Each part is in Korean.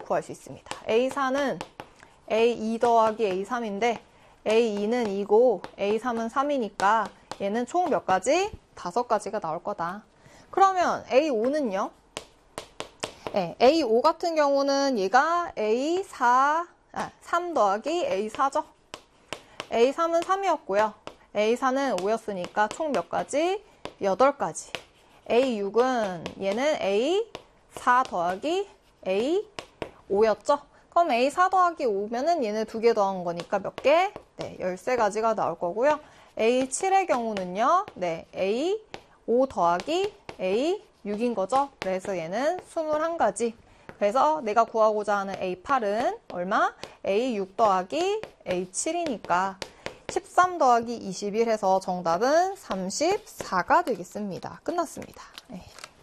구할 수 있습니다. A4는 A2 더하기 A3인데 A2는 2고 A3은 3이니까 얘는 총 몇 가지? 5가지가 나올 거다. 그러면 A5는요? 네, A5 같은 경우는 얘가3 더하기 A4죠. A3은 3이었고요. A4는 5였으니까 총 몇 가지? 8가지. A6은 얘는 A4 더하기 A5였죠. 그럼 A4 더하기 5면은 얘네 2개 더한 거니까 몇 개? 네, 13가지가 나올 거고요. A7의 경우는요. 네, A5 더하기 A6인 거죠. 그래서 얘는 21가지. 그래서 내가 구하고자 하는 A8은 얼마? A6 더하기 A7이니까 13 더하기 21 해서 정답은 34가 되겠습니다. 끝났습니다. 네.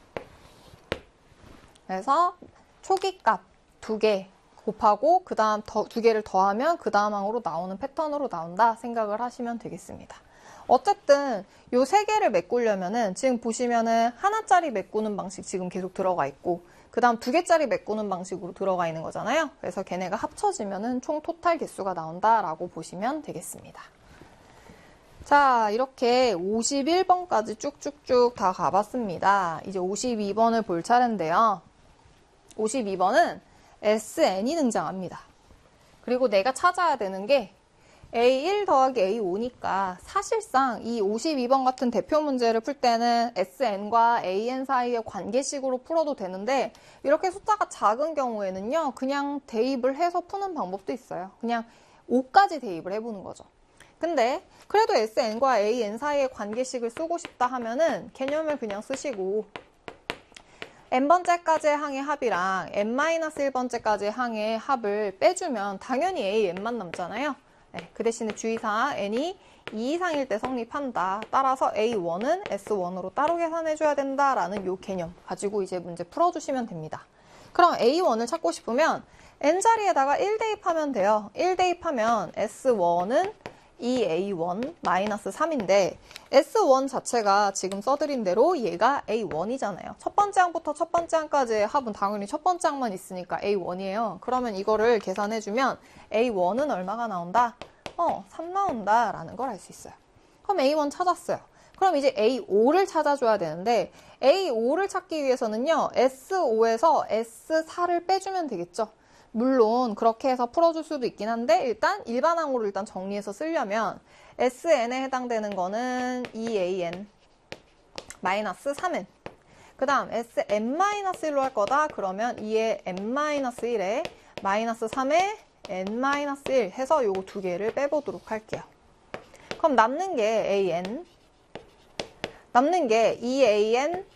그래서 초기값 2개 곱하고 그 다음 2개를 더하면 그 다음 항으로 나오는 패턴으로 나온다 생각을 하시면 되겠습니다. 어쨌든 요 3개를 메꾸려면은 지금 보시면은 하나짜리 메꾸는 방식 지금 계속 들어가 있고 그 다음 2개짜리 메꾸는 방식으로 들어가 있는 거잖아요. 그래서 걔네가 합쳐지면은 총 토탈 개수가 나온다라고 보시면 되겠습니다. 자, 이렇게 51번까지 쭉쭉쭉 다 가봤습니다. 이제 52번을 볼 차례인데요. 52번은 SN이 등장합니다. 그리고 내가 찾아야 되는 게 A1 더하기 A5니까 사실상 이 52번 같은 대표 문제를 풀 때는 SN과 AN 사이의 관계식으로 풀어도 되는데 이렇게 숫자가 작은 경우에는요. 그냥 대입을 해서 푸는 방법도 있어요. 그냥 5까지 대입을 해보는 거죠. 근데 그래도 SN과 AN 사이의 관계식을 쓰고 싶다 하면은 개념을 그냥 쓰시고 n번째까지의 항의 합이랑 n-1번째까지의 항의 합을 빼주면 당연히 AN만 남잖아요. 네, 그 대신에 주의사항 n이 2 이상일 때 성립한다. 따라서 A1은 S1으로 따로 계산해줘야 된다라는 요 개념 가지고 이제 문제 풀어주시면 됩니다. 그럼 A1을 찾고 싶으면 n자리에다가 1 대입하면 돼요. 1 대입하면 S1은 2A1 마이너스 3인데 S1 자체가 지금 써드린 대로 얘가 A1이잖아요. 첫 번째 항부터 첫 번째 항까지의 합은 당연히 첫 번째 항만 있으니까 A1이에요. 그러면 이거를 계산해주면 A1은 얼마가 나온다? 3 나온다 라는 걸 알 수 있어요. 그럼 A1 찾았어요. 그럼 이제 A5를 찾아줘야 되는데 A5를 찾기 위해서는요. S5에서 S4를 빼주면 되겠죠. 물론 그렇게 해서 풀어줄 수도 있긴 한데 일단 일반항으로 일단 정리해서 쓰려면 SN에 해당되는 거는 2AN 마이너스 3N 그 다음 SN-1로 할 거다 그러면 2의 N-1에 마이너스 3의 N-1 해서 요거 2개를 빼보도록 할게요. 그럼 남는 게 AN 남는 게 2AN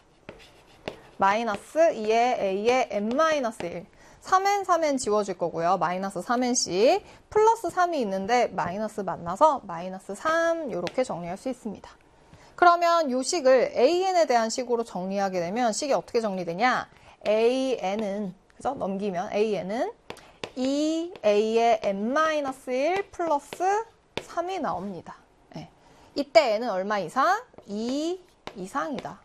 마이너스 2의 A의 N-1 3n, 3n 지워질 거고요. 마이너스 3n씩 플러스 3이 있는데 마이너스 만나서 마이너스 3 이렇게 정리할 수 있습니다. 그러면 이 식을 an에 대한 식으로 정리하게 되면 식이 어떻게 정리되냐? an은 그죠? 넘기면 an은 2a의 n-1 플러스 3이 나옵니다. 네. 이때 n은 얼마 이상? 2 이상이다.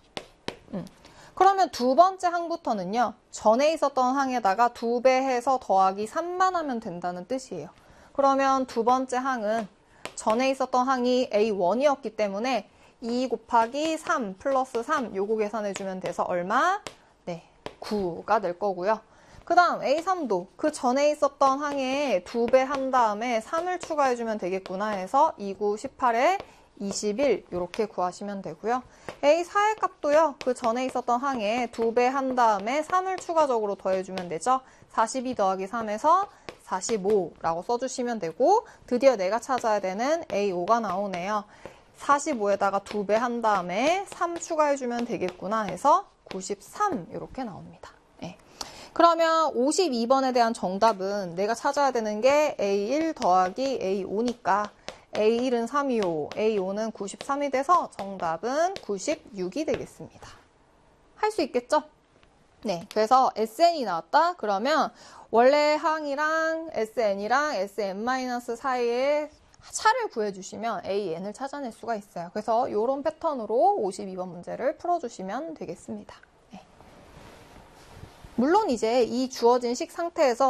그러면 두 번째 항부터는요. 전에 있었던 항에다가 2배 해서 더하기 3만 하면 된다는 뜻이에요. 그러면 두 번째 항은 전에 있었던 항이 A1이었기 때문에 2 곱하기 3 플러스 3 요거 계산해주면 돼서 얼마? 네, 9가 될 거고요. 그 다음 A3도 그 전에 있었던 항에 2배 한 다음에 3을 추가해주면 되겠구나 해서 2, 9, 18에 21 이렇게 구하시면 되고요. A4의 값도요. 그 전에 있었던 항에 2배 한 다음에 3을 추가적으로 더해주면 되죠. 42 더하기 3에서 45라고 써주시면 되고 드디어 내가 찾아야 되는 A5가 나오네요. 45에다가 2배 한 다음에 3 추가해주면 되겠구나 해서 93 이렇게 나옵니다. 네. 그러면 52번에 대한 정답은 내가 찾아야 되는 게 A1 더하기 A5니까 A1은 3이고 A5는 93이 돼서 정답은 96이 되겠습니다. 할 수 있겠죠? 네, 그래서 SN이 나왔다? 그러면 원래 항이랑 SN이랑 SN- 사이에 차를 구해주시면 AN을 찾아낼 수가 있어요. 그래서 이런 패턴으로 52번 문제를 풀어주시면 되겠습니다. 네. 물론 이제 이 주어진 식 상태에서